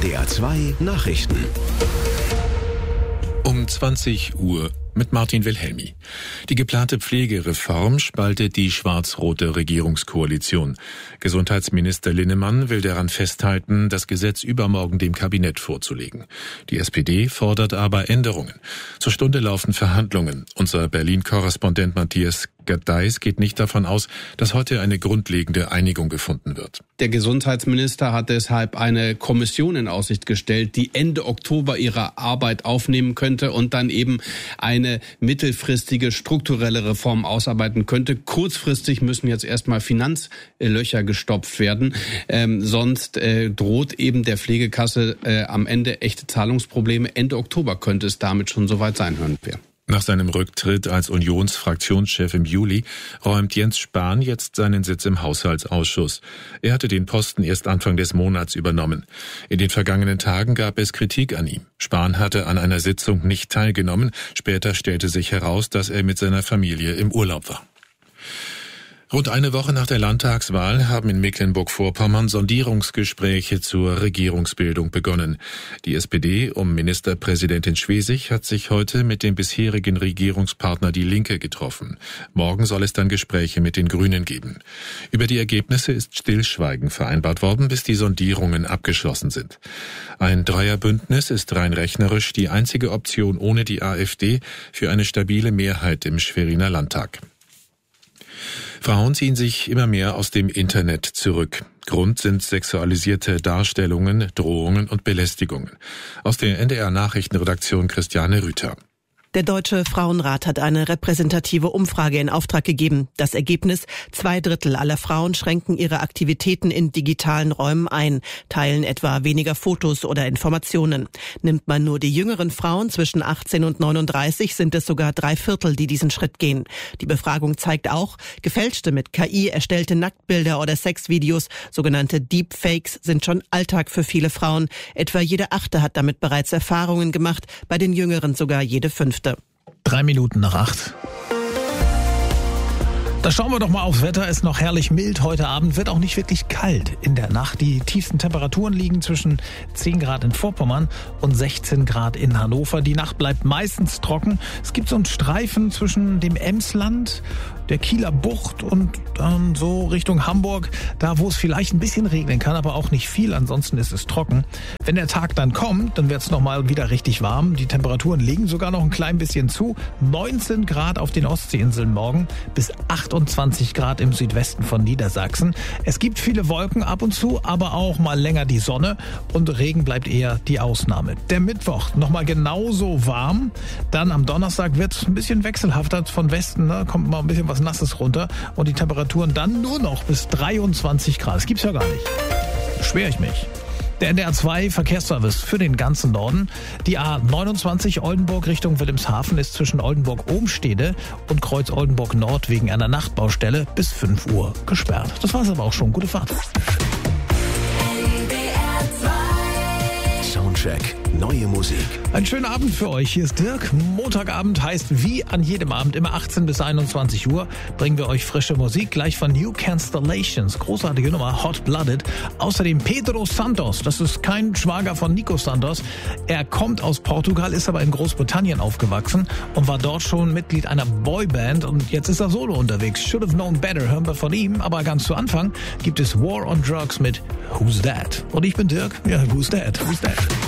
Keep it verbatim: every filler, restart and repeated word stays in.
D R zwei Nachrichten. Um zwanzig Uhr mit Martin Wilhelmi. Die geplante Pflegereform spaltet die schwarz-rote Regierungskoalition. Gesundheitsminister Linnemann will daran festhalten, das Gesetz übermorgen dem Kabinett vorzulegen. Die S P D fordert aber Änderungen. Zur Stunde laufen Verhandlungen. Unser Berlin-Korrespondent Matthias Gadeis geht nicht davon aus, dass heute eine grundlegende Einigung gefunden wird. Der Gesundheitsminister hat deshalb eine Kommission in Aussicht gestellt, die Ende Oktober ihre Arbeit aufnehmen könnte und dann eben eine mittelfristige strukturelle Reform ausarbeiten könnte. Kurzfristig müssen jetzt erstmal Finanzlöcher gestopft werden. Ähm, sonst äh, droht eben der Pflegekasse äh, am Ende echte Zahlungsprobleme. Ende Oktober könnte es damit schon soweit sein, hören wir. Nach seinem Rücktritt als Unionsfraktionschef im Juli räumt Jens Spahn jetzt seinen Sitz im Haushaltsausschuss. Er hatte den Posten erst Anfang des Monats übernommen. In den vergangenen Tagen gab es Kritik an ihm. Spahn hatte an einer Sitzung nicht teilgenommen. Später stellte sich heraus, dass er mit seiner Familie im Urlaub war. Rund eine Woche nach der Landtagswahl haben in Mecklenburg-Vorpommern Sondierungsgespräche zur Regierungsbildung begonnen. Die S P D um Ministerpräsidentin Schwesig hat sich heute mit dem bisherigen Regierungspartner Die Linke getroffen. Morgen soll es dann Gespräche mit den Grünen geben. Über die Ergebnisse ist Stillschweigen vereinbart worden, bis die Sondierungen abgeschlossen sind. Ein Dreierbündnis ist rein rechnerisch die einzige Option ohne die A f D für eine stabile Mehrheit im Schweriner Landtag. Frauen ziehen sich immer mehr aus dem Internet zurück. Grund sind sexualisierte Darstellungen, Drohungen und Belästigungen. Aus der N D R-Nachrichtenredaktion Christiane Rüther. Der Deutsche Frauenrat hat eine repräsentative Umfrage in Auftrag gegeben. Das Ergebnis: Zwei Drittel aller Frauen schränken ihre Aktivitäten in digitalen Räumen ein, teilen etwa weniger Fotos oder Informationen. Nimmt man nur die jüngeren Frauen zwischen achtzehn und neununddreißig, sind es sogar drei Viertel, die diesen Schritt gehen. Die Befragung zeigt auch, gefälschte mit K I erstellte Nacktbilder oder Sexvideos, sogenannte Deepfakes, sind schon Alltag für viele Frauen. Etwa jede Achte hat damit bereits Erfahrungen gemacht, bei den Jüngeren sogar jede Fünfte. Drei Minuten nach acht. Da schauen wir doch mal aufs Wetter. Ist noch herrlich mild. Heute Abend wird auch nicht wirklich kalt in der Nacht. Die tiefsten Temperaturen liegen zwischen zehn Grad in Vorpommern und sechzehn Grad in Hannover. Die Nacht bleibt meistens trocken. Es gibt so einen Streifen zwischen dem Emsland, der Kieler Bucht und dann so Richtung Hamburg, da wo es vielleicht ein bisschen regnen kann, aber auch nicht viel. Ansonsten ist es trocken. Wenn der Tag dann kommt, dann wird es nochmal wieder richtig warm. Die Temperaturen legen sogar noch ein klein bisschen zu. neunzehn Grad auf den Ostseeinseln morgen bis achtundzwanzig Grad im Südwesten von Niedersachsen. Es gibt viele Wolken ab und zu, aber auch mal länger die Sonne und Regen bleibt eher die Ausnahme. Der Mittwoch nochmal genauso warm. Dann am Donnerstag wird es ein bisschen wechselhafter von Westen, ne? Kommt mal ein bisschen was Nasses runter und die Temperaturen dann nur noch bis dreiundzwanzig Grad. Das gibt's ja gar nicht. Beschwere ich mich. Der N D R zwei Verkehrsservice für den ganzen Norden. Die A neunundzwanzig Oldenburg Richtung Wilhelmshaven ist zwischen Oldenburg-Ohnstede und Kreuz Oldenburg Nord wegen einer Nachtbaustelle bis fünf Uhr gesperrt. Das war's aber auch schon. Gute Fahrt. Soundcheck. Neue Musik. Einen schönen Abend für euch. Hier ist Dirk. Montagabend heißt wie an jedem Abend immer achtzehn bis einundzwanzig Uhr bringen wir euch frische Musik. Gleich von New Constellations. Großartige Nummer. Hot Blooded. Außerdem Pedro Santos. Das ist kein Schwager von Nico Santos. Er kommt aus Portugal, ist aber in Großbritannien aufgewachsen und war dort schon Mitglied einer Boyband und jetzt ist er solo unterwegs. Should have known better, hören wir von ihm. Aber ganz zu Anfang gibt es War on Drugs mit Who's That? Und ich bin Dirk. Ja, Who's That? Who's That?